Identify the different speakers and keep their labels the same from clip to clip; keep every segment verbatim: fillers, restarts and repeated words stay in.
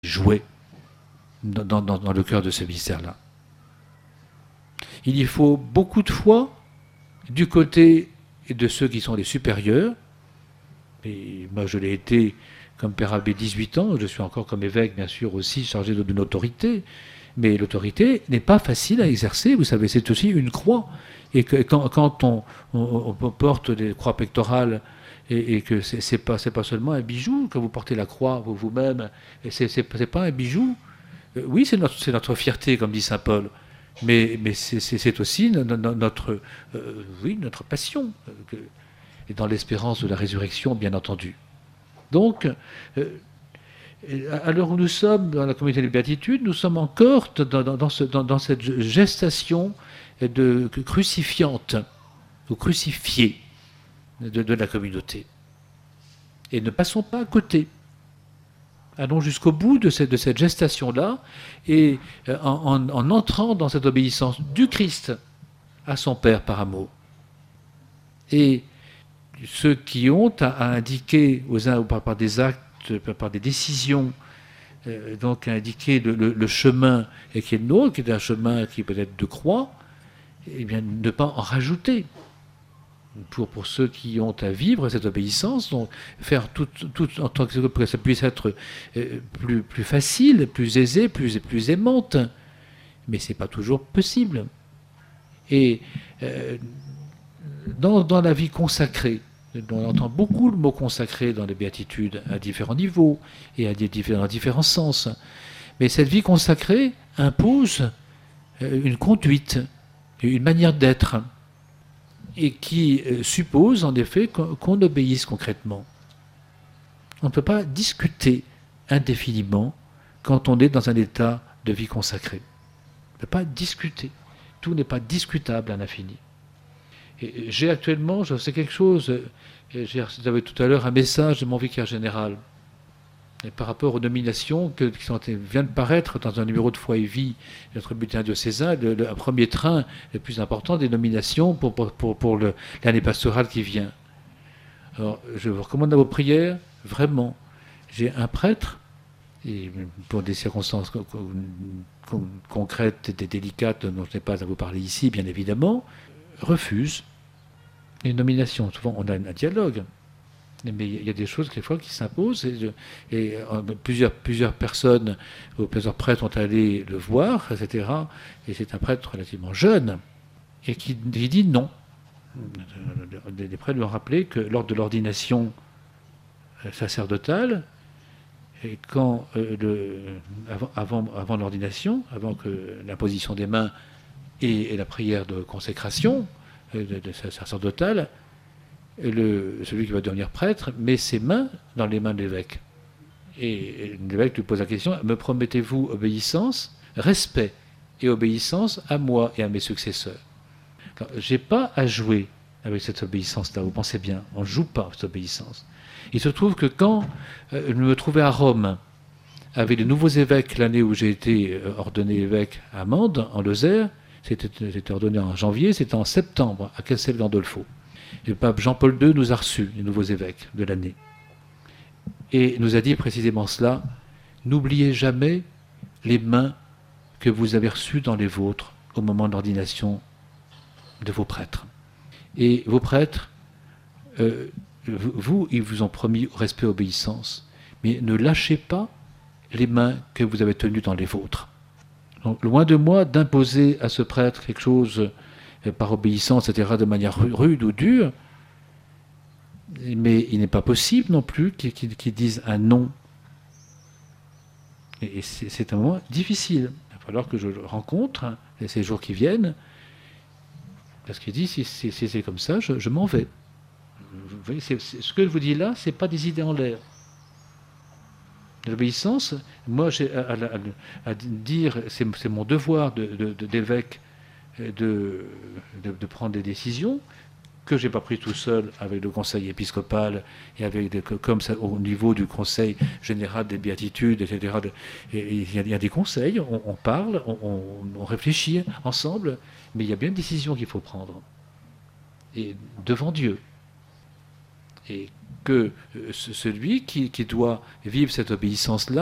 Speaker 1: jouer dans, dans, dans le cœur de ce mystère-là. Il y faut beaucoup de foi du côté de ceux qui sont les supérieurs. Et moi, je l'ai été comme père abbé dix-huit ans, je suis encore comme évêque, bien sûr, aussi chargé d'une autorité. Mais l'autorité n'est pas facile à exercer, vous savez, c'est aussi une croix. Et que quand, quand on, on, on porte des croix pectorales, et, et que c'est, c'est pas, c'est pas seulement un bijou, quand vous portez la croix vous-même, c'est, c'est, c'est pas un bijou. Oui, c'est notre, c'est notre fierté, comme dit saint Paul, mais, mais c'est, c'est, c'est aussi notre, notre, euh, oui, notre passion, euh, et dans l'espérance de la résurrection, bien entendu. Donc, euh, à l'heure où nous sommes dans la communauté des béatitudes, nous sommes encore dans, dans, dans, ce, dans, dans cette gestation de, crucifiante, ou crucifiée de, de la communauté. Et ne passons pas à côté. Allons jusqu'au bout de cette, de cette gestation-là, et en, en, en entrant dans cette obéissance du Christ à son Père par amour. Et ceux qui ont à, à indiquer aux uns par, par des actes, par, par des décisions, euh, donc à indiquer le, le, le chemin qui est le nôtre, qui est un chemin qui peut être de croix, eh bien ne pas en rajouter. Pour, pour ceux qui ont à vivre cette obéissance, donc faire tout, tout en tant que, que ça puisse être euh, plus, plus facile, plus aisé, plus, plus aimante. Mais ce n'est pas toujours possible. Et euh, dans, dans la vie consacrée, on entend beaucoup le mot consacré dans les béatitudes à différents niveaux et à des, dans différents sens. Mais cette vie consacrée impose une conduite, une manière d'être, et qui suppose en effet qu'on, qu'on obéisse concrètement. On ne peut pas discuter indéfiniment quand on est dans un état de vie consacrée. On ne peut pas discuter. Tout n'est pas discutable à l'infini. Et j'ai actuellement, je sais quelque chose, j'avais tout à l'heure un message de mon vicaire général et par rapport aux nominations que, qui sont, viennent de paraître dans un numéro de Foi et Vie, notre bulletin diocésain, le, le, un premier train le plus important des nominations pour, pour, pour, pour le, l'année pastorale qui vient. Alors, je vous recommande à vos prières, vraiment. J'ai un prêtre, et pour des circonstances con, con, concrètes et délicates dont je n'ai pas à vous parler ici, bien évidemment, refuse les nominations. Souvent, on a un dialogue. Mais il y a des choses, quelquefois, qui s'imposent. Et, et euh, plusieurs, plusieurs personnes, ou plusieurs prêtres ont allé le voir, et cetera. Et c'est un prêtre relativement jeune, et qui, qui dit non. Les prêtres lui ont rappelé que lors de l'ordination sacerdotale, et quand, euh, le, avant, avant, avant l'ordination, avant que l'imposition des mains et, et la prière de consécration euh, de, de sacerdotale, Le, celui qui va devenir prêtre met ses mains dans les mains de l'évêque. Et l'évêque lui pose la question, me promettez-vous obéissance, respect et obéissance à moi et à mes successeurs? Je n'ai pas à jouer avec cette obéissance-là, vous pensez bien, on ne joue pas cette obéissance. Il se trouve que quand euh, je me trouvais à Rome, avec les nouveaux évêques, l'année où j'ai été ordonné évêque à Mende, en Lozère, c'était, j'étais ordonné en janvier, c'était en septembre, à Castel Gandolfo. Le pape Jean-Paul deux nous a reçus, les nouveaux évêques de l'année, et nous a dit précisément cela, n'oubliez jamais les mains que vous avez reçues dans les vôtres au moment de l'ordination de vos prêtres. Et vos prêtres, euh, vous, ils vous ont promis respect et obéissance, mais ne lâchez pas les mains que vous avez tenues dans les vôtres. Donc, loin de moi d'imposer à ce prêtre quelque chose par obéissance, et cetera, de manière rude ou dure, mais il n'est pas possible non plus qu'ils, qu'ils, qu'ils disent un non. Et c'est, c'est un moment difficile. Il va falloir que je le rencontre, hein, ces jours qui viennent, parce qu'il dit, si, si, si c'est comme ça, je, je m'en vais. Vous voyez, c'est, c'est, ce que je vous dis là, ce n'est pas des idées en l'air. L'obéissance, moi, j'ai à, à, à dire, c'est, c'est mon devoir de, de, de, d'évêque, De, de, de prendre des décisions que je n'ai pas prises tout seul avec le conseil épiscopal et avec des, comme ça, au niveau du conseil général des béatitudes, et cetera. Il y, y a des conseils, on, on parle, on, on, on réfléchit ensemble, mais il y a bien une décision qu'il faut prendre. Et devant Dieu. Et que celui qui, qui doit vivre cette obéissance-là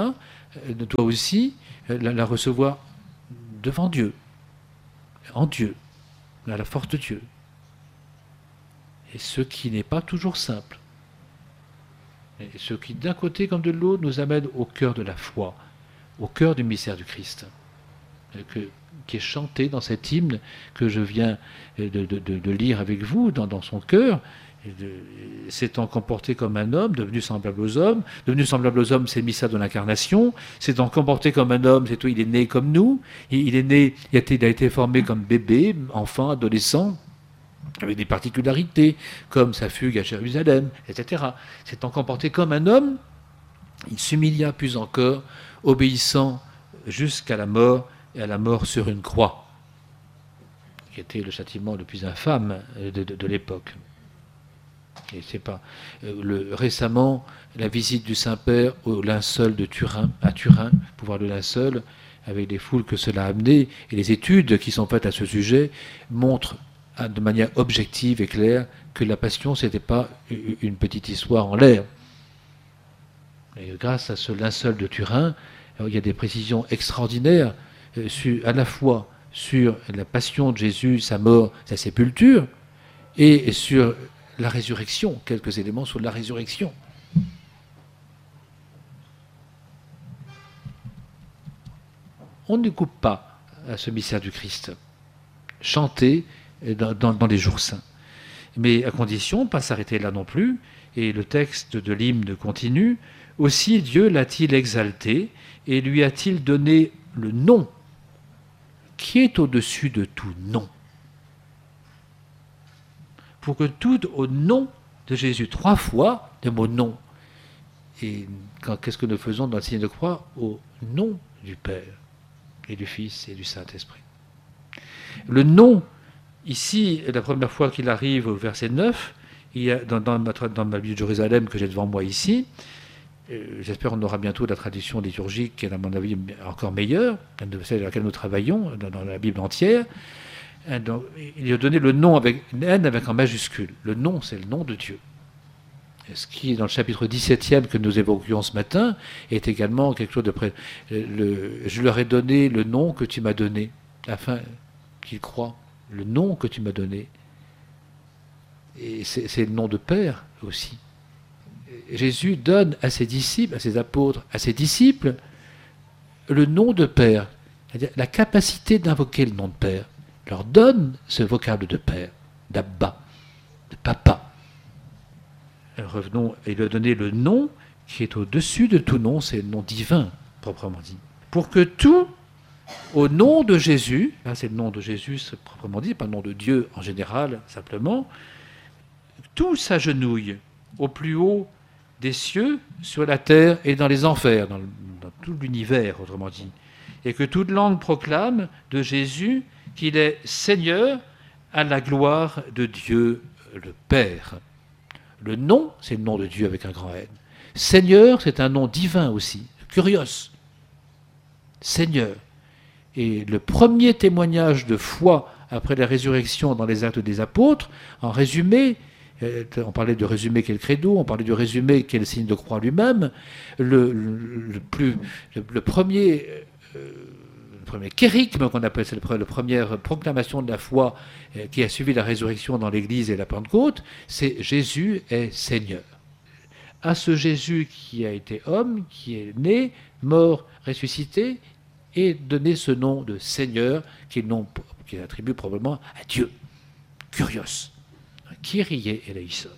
Speaker 1: euh, doit aussi euh, la, la recevoir devant Dieu, en Dieu, à la force de Dieu. Et ce qui n'est pas toujours simple. Et ce qui, d'un côté comme de l'autre, nous amène au cœur de la foi, au cœur du mystère du Christ, que, qui est chanté dans cet hymne que je viens de, de, de, de lire avec vous, dans, dans son cœur. S'étant comporté comme un homme, devenu semblable aux hommes. Devenu semblable aux hommes, c'est le mystère de l'incarnation. S'étant comporté comme un homme, c'est tout, il est né comme nous. Il est né, il a été, il a été formé comme bébé, enfant, adolescent, avec des particularités, comme sa fugue à Jérusalem, et cetera. S'étant comporté comme un homme, il s'humilia plus encore, obéissant jusqu'à la mort, et à la mort sur une croix, qui était le châtiment le plus infâme de, de, de l'époque. Et c'est pas euh, le, récemment la visite du Saint-Père au linceul de Turin, à Turin, pour voir le linceul, avec les foules que cela a amené, et les études qui sont faites à ce sujet montrent de manière objective et claire que la passion, ce n'était pas une petite histoire en l'air. Et grâce à ce linceul de Turin, il y a des précisions extraordinaires sur, à la fois sur la passion de Jésus, sa mort, sa sépulture, et sur la résurrection, quelques éléments sur la résurrection. On ne coupe pas à ce mystère du Christ. Chanter Dans, dans, dans les jours saints. Mais à condition, pas s'arrêter là non plus, et le texte de l'hymne continue, aussi Dieu l'a-t-il exalté, et lui a-t-il donné le nom, qui est au-dessus de tout nom. Pour que tout au nom de Jésus, trois fois le mot nom, et quand, qu'est-ce que nous faisons dans le signe de croix? Au nom du Père, et du Fils, et du Saint-Esprit. Le nom. Ici, la première fois qu'il arrive au verset neuf, il y a, dans, dans, ma, dans ma Bible de Jérusalem que j'ai devant moi ici, euh, j'espère qu'on aura bientôt la traduction liturgique qui est à mon avis encore meilleure, celle à laquelle nous travaillons, dans, dans la Bible entière. Donc, il a donné le nom avec N avec un majuscule. Le nom, c'est le nom de Dieu. Et ce qui, dans le chapitre dix-septième que nous évoquions ce matin, est également quelque chose de près. Le, je leur ai donné le nom que tu m'as donné, afin qu'ils croient. Le nom que tu m'as donné. Et c'est, c'est le nom de Père aussi. Jésus donne à ses disciples, à ses apôtres, à ses disciples, le nom de Père. C'est-à-dire la capacité d'invoquer le nom de Père. Il leur donne ce vocable de Père, d'Abba, de Papa. Alors revenons, il lui a donné le nom qui est au-dessus de tout nom, c'est le nom divin, proprement dit. Pour que tout, au nom de Jésus, là c'est le nom de Jésus c'est proprement dit, pas le nom de Dieu en général, simplement, tout s'agenouille au plus haut des cieux, sur la terre et dans les enfers, dans, le, dans tout l'univers, autrement dit. Et que toute langue proclame de Jésus qu'il est Seigneur à la gloire de Dieu le Père. Le nom, c'est le nom de Dieu avec un grand N. Seigneur, c'est un nom divin aussi, Kyrios. Seigneur. Et le premier témoignage de foi après la résurrection dans les Actes des Apôtres, en résumé, on parlait de résumé qui est le credo, on parlait du résumé qui est le signe de croix lui-même, le, le, le, plus, le, le premier... Euh, le premier kérigme qu'on appelle, c'est la première proclamation de la foi qui a suivi la résurrection dans l'Église et la Pentecôte, c'est Jésus est Seigneur. À ce Jésus qui a été homme, qui est né, mort, ressuscité, et donné ce nom de Seigneur, qui est, nom, qui est attribué probablement à Dieu. Kyrios. Kyrie eleison.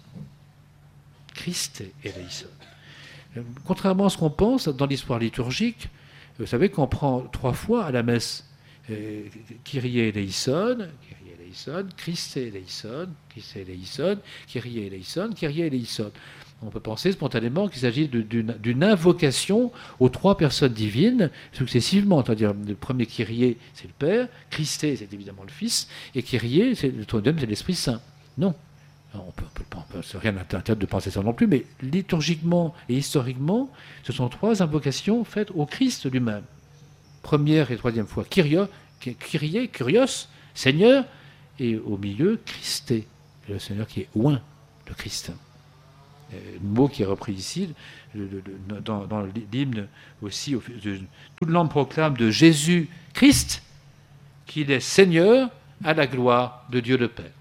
Speaker 1: Christ eleison. Contrairement à ce qu'on pense dans l'histoire liturgique, vous savez qu'on prend trois fois à la messe euh, Kyrie eleison, Kyrie eleison, Christ eleison, Christ eleison, Kyrie eleison, Kyrie eleison. On peut penser spontanément qu'il s'agit de, d'une, d'une invocation aux trois personnes divines successivement. C'est-à-dire le premier Kyrie, c'est le Père, Christé, c'est évidemment le Fils, et Kyrie, c'est le troisième, c'est l'Esprit Saint. Non. On peut, on peut, on peut, c'est rien d'interdit de penser ça non plus, mais liturgiquement et historiquement, ce sont trois invocations faites au Christ lui-même. Première et troisième fois, Kyrie, Kyrie, Kyrios, Seigneur, et au milieu, Christé, le Seigneur qui est oint, le Christ. Le mot qui est repris ici, dans, dans l'hymne aussi, toute langue proclame de Jésus-Christ qu'il est Seigneur à la gloire de Dieu le Père.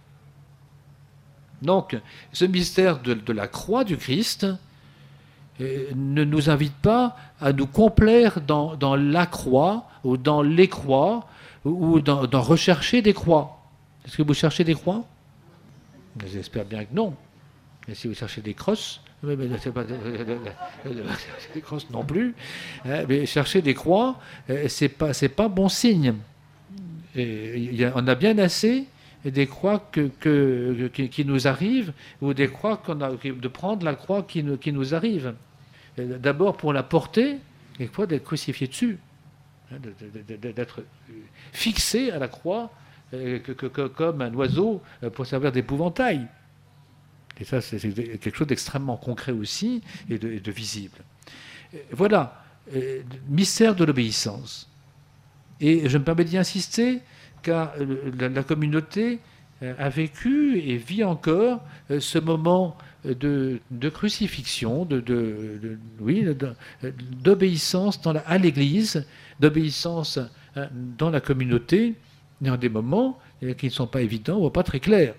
Speaker 1: Donc, ce mystère de, de la croix du Christ euh, ne nous invite pas à nous complaire dans, dans la croix ou dans les croix ou dans, dans rechercher des croix. Est-ce que vous cherchez des croix? J'espère bien que non. Et si vous cherchez des crosses, mais, mais c'est pas des crosses non plus. Hein, mais chercher des croix, c'est pas c'est pas bon signe. Et y a, on a bien assez des croix que, que, que, qui nous arrivent, ou des croix qu'on a, de prendre la croix qui nous, qui nous arrive. D'abord pour la porter, quelquefois d'être crucifié dessus, hein, d'être fixé à la croix que, que, que, comme un oiseau pour servir d'épouvantail. Et ça, c'est quelque chose d'extrêmement concret aussi et de, et de visible. Voilà, euh, mystère de l'obéissance. Et je me permets d'y insister, car la, la communauté a vécu et vit encore ce moment de, de crucifixion, de, de, de, oui, d'obéissance dans la, à l'Église, d'obéissance dans la communauté, dans des moments qui ne sont pas évidents ou pas très clairs.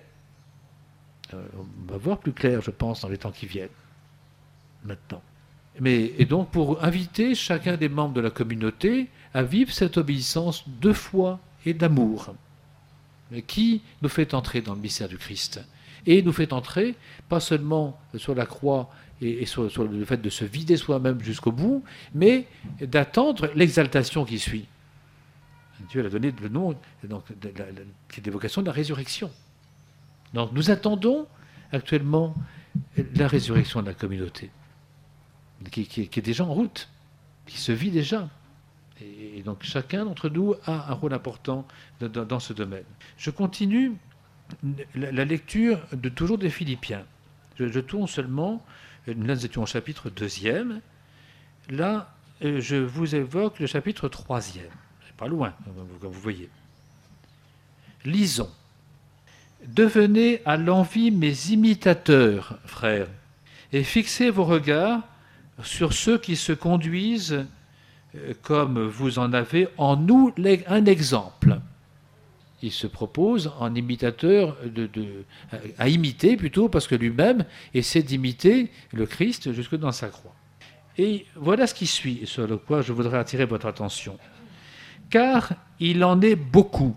Speaker 1: On va voir plus clair, je pense, dans les temps qui viennent, maintenant. Mais, et donc, pour inviter chacun des membres de la communauté à vivre cette obéissance de foi et d'amour, qui nous fait entrer dans le mystère du Christ, et nous fait entrer, pas seulement sur la croix et, et sur, sur le fait de se vider soi-même jusqu'au bout, mais d'attendre l'exaltation qui suit. Dieu a donné le nom, donc, de la, la, qui est l'évocation de la résurrection. Donc nous attendons actuellement la résurrection de la communauté, qui, qui, qui est déjà en route, qui se vit déjà. Et, et donc chacun d'entre nous a un rôle important de, de, dans ce domaine. Je continue la, la lecture de toujours des Philippiens. Je, je tourne seulement, là nous étions au chapitre deuxième, là je vous évoque le chapitre troisième. C'est pas loin, comme vous voyez. Lisons. Devenez à l'envi mes imitateurs, frères, et fixez vos regards sur ceux qui se conduisent comme vous en avez en nous un exemple. Il se propose en imitateur, de, de, à imiter plutôt, parce que lui-même essaie d'imiter le Christ jusque dans sa croix. Et voilà ce qui suit, sur le quoi je voudrais attirer votre attention. Car il en est beaucoup.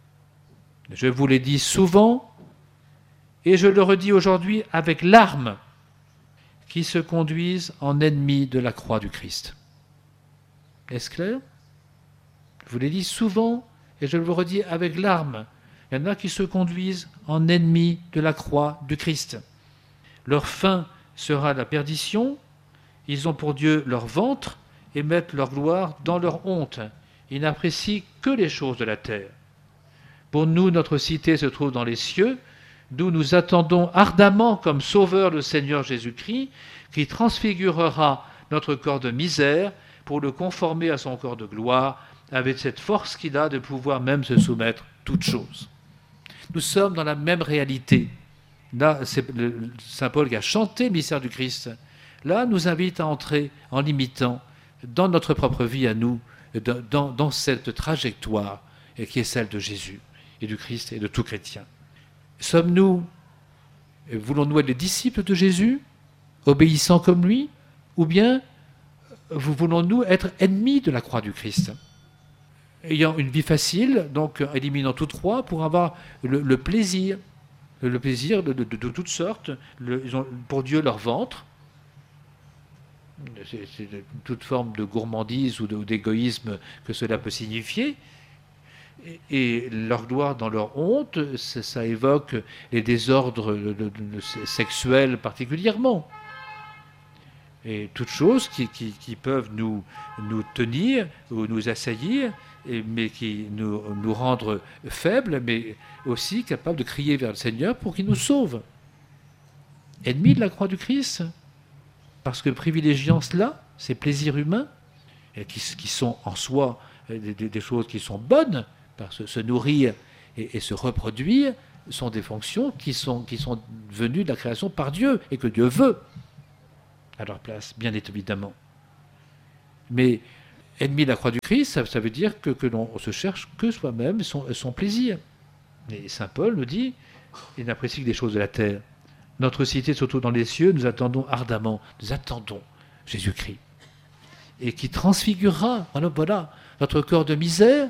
Speaker 1: Je vous l'ai dit souvent, et je le redis aujourd'hui avec larmes, qui se conduisent en ennemis de la croix du Christ. Est-ce clair? Je vous l'ai dit souvent, et je le redis avec larmes. Il y en a qui se conduisent en ennemis de la croix du Christ. Leur fin sera la perdition, ils ont pour Dieu leur ventre, et mettent leur gloire dans leur honte. Ils n'apprécient que les choses de la terre. Pour nous, notre cité se trouve dans les cieux, d'où nous attendons ardemment comme sauveur le Seigneur Jésus-Christ, qui transfigurera notre corps de misère pour le conformer à son corps de gloire, avec cette force qu'il a de pouvoir même se soumettre toutes choses. Nous sommes dans la même réalité. Là, c'est le Saint Paul qui a chanté le mystère du Christ. Là, nous invite à entrer en l'imitant dans notre propre vie à nous, dans, dans cette trajectoire qui est celle de Jésus et du Christ et de tout chrétien. Sommes-nous, voulons-nous être les disciples de Jésus, obéissants comme lui, ou bien voulons-nous être ennemis de la croix du Christ, ayant une vie facile, donc éliminant toute croix pour avoir le, le plaisir, le plaisir de, de, de, de toutes sortes, le, ils ont pour Dieu leur ventre, c'est, c'est toute forme de gourmandise ou, de, ou d'égoïsme que cela peut signifier, et leur gloire dans leur honte, ça, ça évoque les désordres de, de, de, sexuels particulièrement. Et toutes choses qui, qui, qui peuvent nous, nous tenir ou nous assaillir, et, mais qui nous, nous rendre faibles, mais aussi capables de crier vers le Seigneur pour qu'il nous sauve. Ennemis de la croix du Christ, parce que privilégiant cela, ces plaisirs humains, et qui, qui sont en soi des, des, des choses qui sont bonnes, parce que se nourrir et, et se reproduire sont des fonctions qui sont, qui sont venues de la création par Dieu et que Dieu veut. à leur place, bien évidemment. Mais ennemi de la croix du Christ, ça, ça veut dire que, que l'on se cherche que soi-même, son, son plaisir. Et saint Paul nous dit, il n'apprécie que des choses de la terre. Notre cité, surtout dans les cieux, nous attendons ardemment, nous attendons Jésus-Christ. Et qui transfigurera, voilà, voilà, notre corps de misère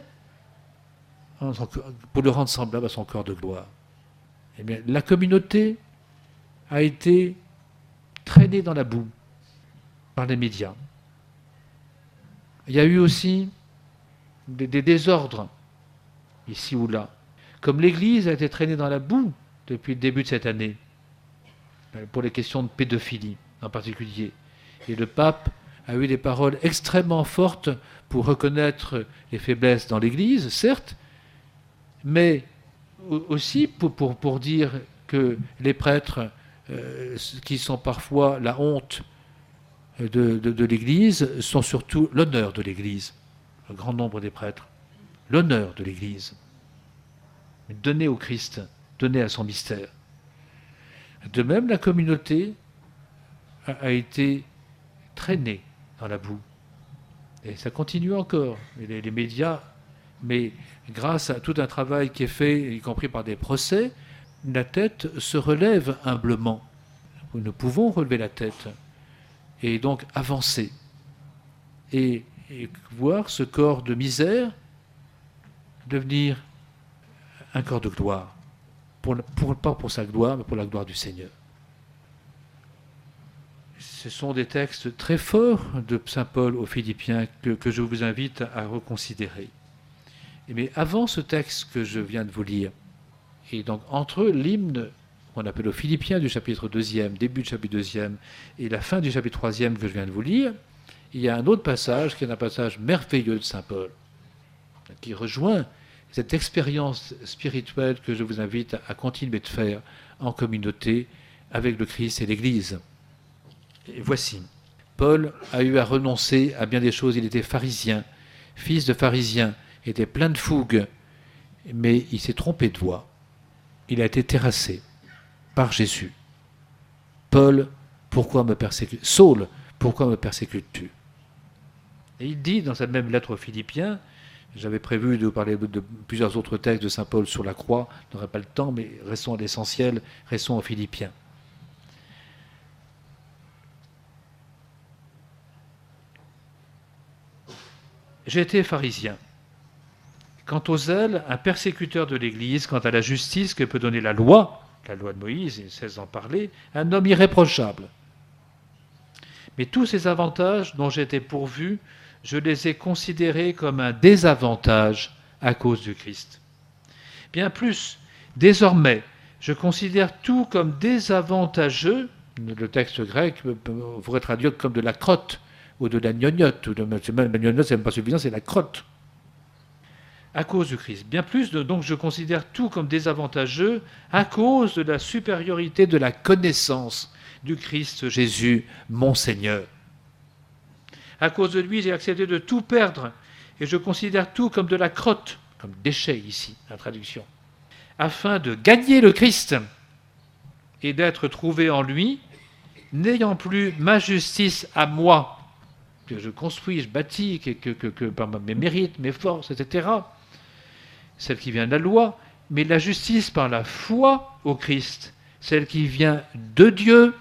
Speaker 1: pour le rendre semblable à son corps de gloire. Eh bien, la communauté a été traînée dans la boue par les médias. Il y a eu aussi des, des désordres, ici ou là. Comme l'Église a été traînée dans la boue depuis le début de cette année, pour les questions de pédophilie en particulier. Et le pape a eu des paroles extrêmement fortes pour reconnaître les faiblesses dans l'Église, certes, mais aussi pour, pour, pour dire que les prêtres, euh, qui sont parfois la honte de, de, de l'Église, sont surtout l'honneur de l'Église, le grand nombre des prêtres, l'honneur de l'Église, donné au Christ, donné à son mystère. De même, la communauté a, a été traînée dans la boue. Et ça continue encore. Et les, les médias, mais grâce à tout un travail qui est fait, y compris par des procès, la tête se relève humblement. Nous pouvons relever la tête et donc avancer. Et, et voir ce corps de misère devenir un corps de gloire. Pour, pour, pas pour sa gloire, mais pour la gloire du Seigneur. Ce sont des textes très forts de saint Paul aux Philippiens que, que je vous invite à reconsidérer. Mais avant ce texte que je viens de vous lire, et donc entre l'hymne qu'on appelle aux Philippiens du chapitre deuxième, début du chapitre deuxième, et la fin du chapitre troisième que je viens de vous lire, il y a un autre passage qui est un passage merveilleux de saint Paul, qui rejoint cette expérience spirituelle que je vous invite à continuer de faire en communauté avec le Christ et l'Église. Et voici, Paul a eu à renoncer à bien des choses. Il était pharisien, fils de pharisien, était plein de fougue, mais il s'est trompé de voie. Il a été terrassé par Jésus. Paul, pourquoi me persécutes? Saul, pourquoi me persécutes-tu? Et il dit dans cette même lettre aux Philippiens, j'avais prévu de vous parler de plusieurs autres textes de saint Paul sur la croix, je n'aurai pas le temps, mais restons à l'essentiel, restons aux Philippiens. J'ai été pharisien. Quant au zèle, un persécuteur de l'Église, quant à la justice que peut donner la loi, la loi de Moïse, il ne cesse d'en parler, un homme irréprochable. Mais tous ces avantages dont j'étais pourvu, je les ai considérés comme un désavantage à cause du Christ. Bien plus, désormais, je considère tout comme désavantageux, le texte grec pourrait traduire comme de la crotte, ou de la gnognotte, ou de, même, la gnognotte, c'est même pas suffisant, c'est la crotte. À cause du Christ. Bien plus, de, donc je considère tout comme désavantageux à cause de la supériorité de la connaissance du Christ Jésus, mon Seigneur. À cause de lui, j'ai accepté de tout perdre, et je considère tout comme de la crotte, comme déchet ici, la traduction, afin de gagner le Christ et d'être trouvé en lui, n'ayant plus ma justice à moi, que je construis, je bâtis, que, que, que, que par mes mérites, mes forces, et cetera, celle qui vient de la loi, mais la justice par la foi au Christ, celle qui vient de Dieu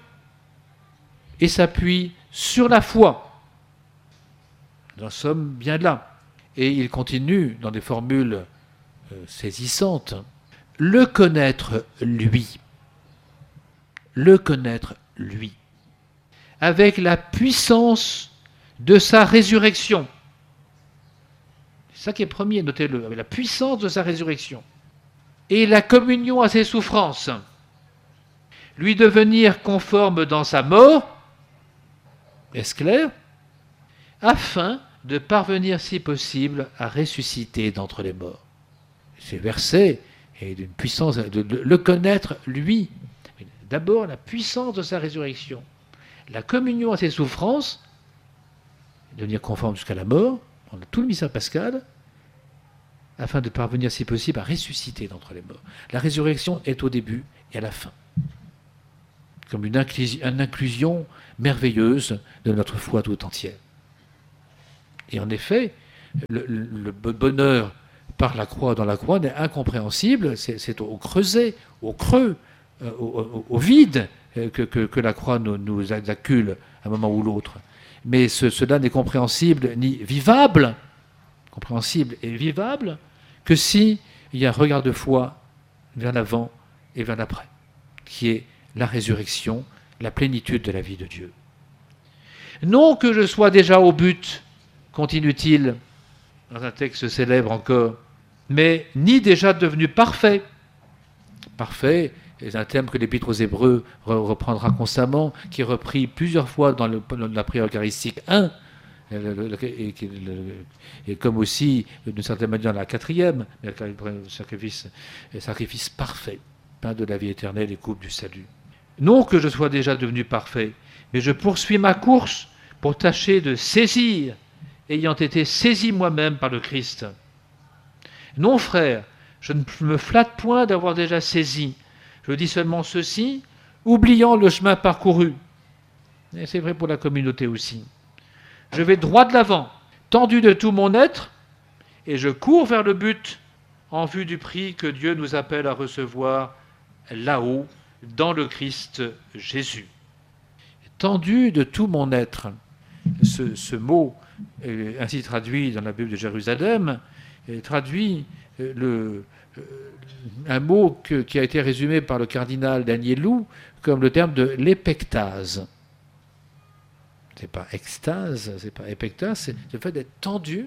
Speaker 1: et s'appuie sur la foi. Nous en sommes bien là. Et il continue dans des formules euh, saisissantes. Le connaître lui. Le connaître lui. Avec la puissance de sa résurrection. C'est ça qui est premier, notez-le. Avec la puissance de sa résurrection. Et la communion à ses souffrances. Lui devenir conforme dans sa mort. Est-ce clair? Afin de parvenir, si possible, à ressusciter d'entre les morts. Ces versets est d'une puissance, de le connaître, lui. D'abord, la puissance de sa résurrection. La communion à ses souffrances, devenir conforme jusqu'à la mort, on a tout le mystère pascal, afin de parvenir, si possible, à ressusciter d'entre les morts. La résurrection est au début et à la fin. comme une, inclusion, une inclusion merveilleuse de notre foi tout entière. Et en effet, le, le bonheur par la croix, dans la croix, n'est incompréhensible, c'est, c'est au creuset, au creux, euh, au, au vide que, que, que la croix nous, nous accule à un moment ou l'autre. Mais ce, cela n'est compréhensible ni vivable, compréhensible et vivable, que s'il y a un regard de foi vers l'avant et vers l'après, qui est la résurrection, la plénitude de la vie de Dieu. Non que je sois déjà au but, continue-t-il dans un texte célèbre encore, mais ni déjà devenu parfait. Parfait est un terme que l'Épître aux Hébreux reprendra constamment, qui est repris plusieurs fois dans, le, dans la prière eucharistique un, et, et, et comme aussi, d'une certaine manière, la quatrième, le sacrifice, le sacrifice parfait, pain de la vie éternelle et coupe du salut. Non que je sois déjà devenu parfait, mais je poursuis ma course pour tâcher de saisir, ayant été saisi moi-même par le Christ. Non, frère, je ne me flatte point d'avoir déjà saisi. Je dis seulement ceci, oubliant le chemin parcouru. Et c'est vrai pour la communauté aussi. Je vais droit de l'avant, tendu de tout mon être, et je cours vers le but en vue du prix que Dieu nous appelle à recevoir là-haut, dans le Christ Jésus. Tendu de tout mon être. Ce, ce mot, euh, ainsi traduit dans la Bible de Jérusalem, euh, traduit euh, le, euh, un mot que, qui a été résumé par le cardinal Danielou comme le terme de l'épectase. C'est pas extase, c'est pas épectase, c'est le fait d'être tendu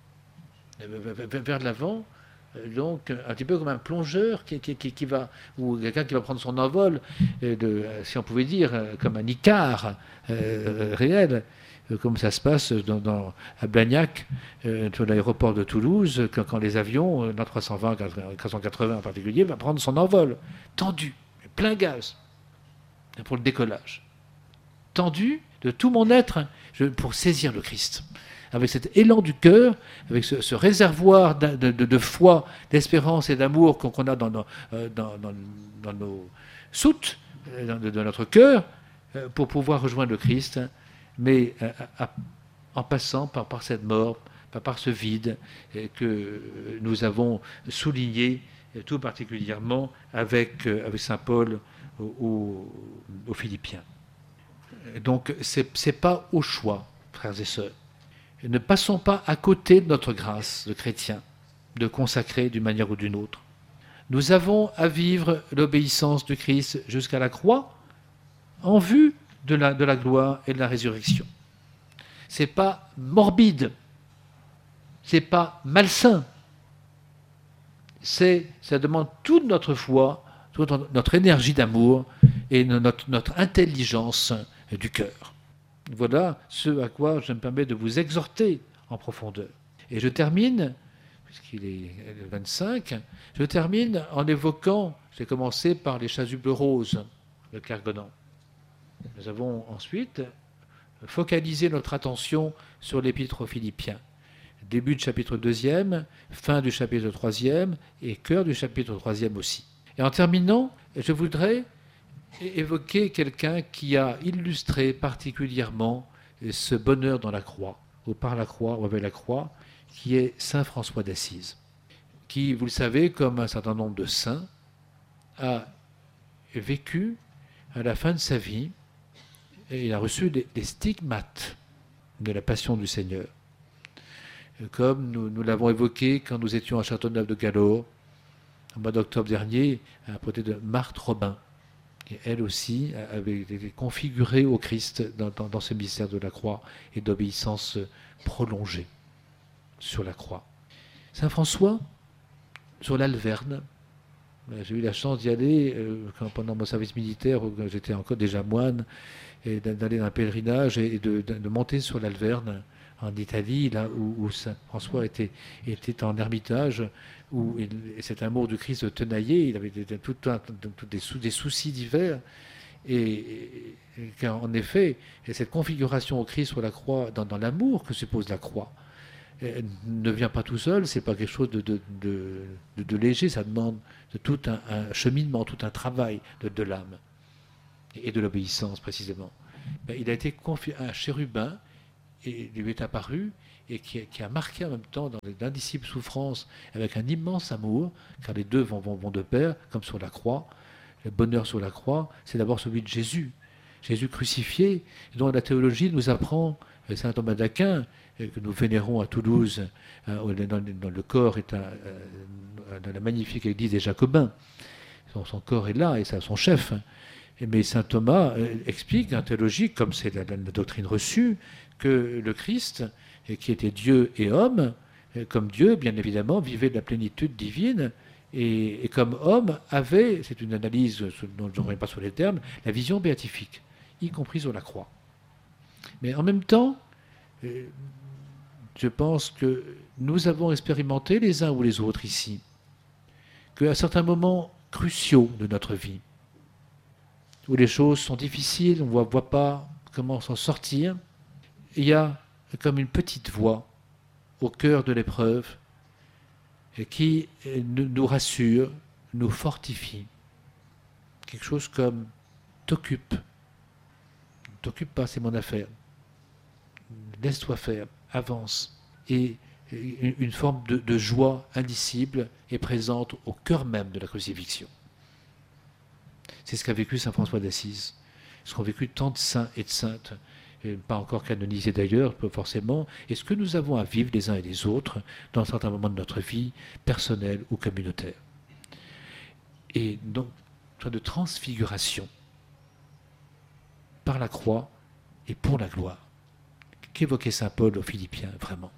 Speaker 1: vers l'avant, donc un petit peu comme un plongeur qui, qui, qui, qui va, ou quelqu'un qui va prendre son envol, de, si on pouvait dire, comme un Icare euh, réel, comme ça se passe dans, dans, à Blagnac, euh, sur l'aéroport de Toulouse, quand, quand les avions, l'A trois cent vingt, quatre cent quatre-vingts en particulier, va prendre son envol, tendu, plein gaz, pour le décollage. Tendu de tout mon être je, pour saisir le Christ. Avec cet élan du cœur, avec ce, ce réservoir de, de, de foi, d'espérance et d'amour qu'on, qu'on a dans, dans, dans, dans, dans nos soutes, dans, dans notre cœur, pour pouvoir rejoindre le Christ, mais à, à, en passant par, par cette mort, par, par ce vide que nous avons souligné tout particulièrement avec, avec saint Paul aux, aux Philippiens. Donc, ce n'est pas au choix, frères et sœurs. Ne passons pas à côté de notre grâce de chrétiens, de consacrer d'une manière ou d'une autre. Nous avons à vivre l'obéissance du Christ jusqu'à la croix en vue de la, de la gloire et de la résurrection. Ce n'est pas morbide, ce n'est pas malsain. C'est, ça demande toute notre foi, toute notre énergie d'amour et notre, notre intelligence du cœur. Voilà ce à quoi je me permets de vous exhorter en profondeur. Et je termine, puisqu'il est le vingt-cinq, je termine en évoquant, j'ai commencé par les chasubles roses, le Kergonan. Nous avons ensuite focalisé notre attention sur l'épître aux Philippiens. Début du chapitre deuxième, fin du chapitre troisième et cœur du chapitre troisième aussi. Et en terminant, je voudrais évoquer quelqu'un qui a illustré particulièrement ce bonheur dans la croix, ou par la croix, ou avec la croix, qui est saint François d'Assise, qui, vous le savez, comme un certain nombre de saints, a vécu à la fin de sa vie, et il a reçu des, des stigmates de la passion du Seigneur. Comme nous, nous l'avons évoqué quand nous étions à Châteauneuf-de-Galore, au mois d'octobre dernier, à côté de Marthe Robin, qui elle aussi avait été configurée au Christ dans, dans, dans ce mystère de la croix et d'obéissance prolongée sur la croix. Saint François, sur l'Alverne, j'ai eu la chance d'y aller euh, quand, pendant mon service militaire, où j'étais encore déjà moine, et d'aller dans un pèlerinage et de, de, de monter sur l'Alverne en Italie, là où, où Saint François était, était en ermitage, où il, cet amour du Christ tenaillait, il avait tout un, tout des, sou, des soucis divers, et, et car en effet, cette configuration au Christ sur la croix, dans, dans l'amour que suppose la croix, ne vient pas tout seul, c'est pas quelque chose de, de, de, de, de léger, ça demande de tout un, un cheminement, tout un travail de, de l'âme. et de l'obéissance précisément. Ben, il a été confié à un chérubin et lui est apparu et qui a, qui a marqué en même temps dans l'indicible souffrance avec un immense amour, car les deux vont, vont, vont de pair, comme sur la croix. Le bonheur sur la croix, c'est d'abord celui de Jésus. Jésus crucifié, dont la théologie nous apprend, saint Thomas d'Aquin, que nous vénérons à Toulouse, dans le corps est dans la magnifique église des Jacobins. Son, son corps est là, et c'est son chef. Mais saint Thomas explique en théologie, comme c'est la, la, la doctrine reçue, que le Christ, qui était Dieu et homme, comme Dieu, bien évidemment, vivait de la plénitude divine, et, et comme homme, avait, c'est une analyse dont je ne reviens pas sur les termes, la vision béatifique, y compris sur la croix. Mais en même temps, je pense que nous avons expérimenté les uns ou les autres ici, qu'à certains moments cruciaux de notre vie, où les choses sont difficiles, on ne voit, voit pas comment s'en sortir, il y a comme une petite voix au cœur de l'épreuve qui nous rassure, nous fortifie. Quelque chose comme « t'occupe ». « T'occupe pas, c'est mon affaire. Laisse-toi faire, avance. » Et une forme de, de joie indicible est présente au cœur même de la crucifixion. C'est ce qu'a vécu saint François d'Assise, ce qu'ont vécu tant de saints et de saintes, et pas encore canonisés d'ailleurs, pas forcément, et ce que nous avons à vivre les uns et les autres dans certains moments de notre vie, personnelle ou communautaire. Et donc, une sorte de transfiguration par la croix et pour la gloire, qu'évoquait saint Paul aux Philippiens, vraiment.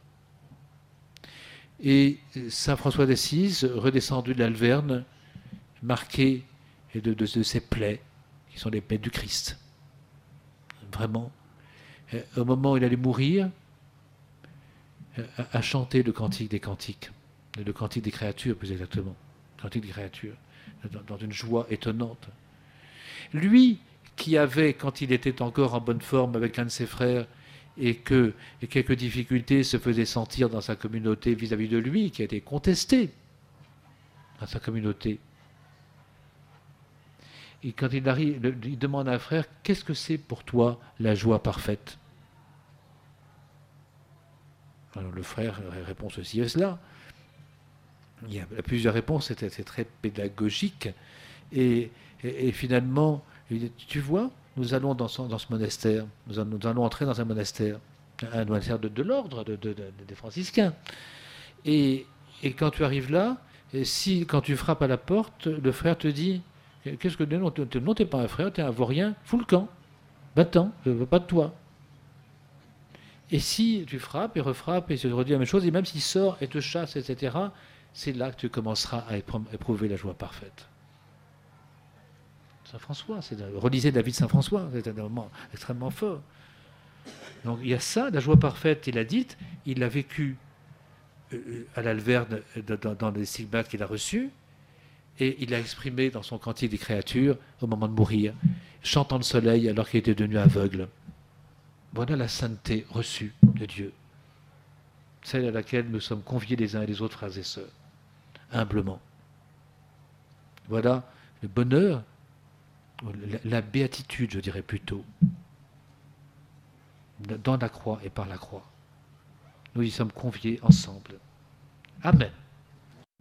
Speaker 1: Et saint François d'Assise, redescendu de l'Alverne, marqué de, de, de ses plaies, qui sont les plaies du Christ. Vraiment, au moment où il allait mourir, a chanté le cantique des cantiques, le cantique des créatures plus exactement, le cantique des créatures, dans une joie étonnante. Lui, qui avait, quand il était encore en bonne forme avec un de ses frères, et que et quelques difficultés se faisaient sentir dans sa communauté vis-à-vis de lui, qui a été contesté dans sa communauté. Et quand il arrive, il demande à un frère, qu'est-ce que c'est pour toi la joie parfaite? Alors le frère répond ceci et cela. Il y a plusieurs réponses, c'est, c'est très pédagogique. Et, et, et finalement, il dit, tu vois, nous allons dans, son, dans ce monastère, nous allons, nous allons entrer dans un monastère, un monastère de, de l'ordre de, de, de, des franciscains. Et, et quand tu arrives là, et si quand tu frappes à la porte, le frère te dit, qu'est-ce que non, non, t'es pas un frère, t'es un vaurien, fous le camp, va-t'en, je ne veux pas de toi. Et si tu frappes et refrappes et tu te redis la même chose, et même s'il sort et te chasse, et cetera, c'est là que tu commenceras à éprouver la joie parfaite. Saint François, c'est relisez la vie de Saint François, c'est un moment extrêmement fort. Donc il y a ça, la joie parfaite, il l'a dite, il l'a vécu à l'Alverne dans, dans les stigmates qu'il a reçus, et il l'a exprimé dans son cantique des créatures au moment de mourir, chantant le soleil alors qu'il était devenu aveugle. Voilà la sainteté reçue de Dieu, celle à laquelle nous sommes conviés les uns et les autres, frères et sœurs, humblement. Voilà le bonheur, la, la béatitude, je dirais plutôt, dans la croix et par la croix. Nous y sommes conviés ensemble. Amen.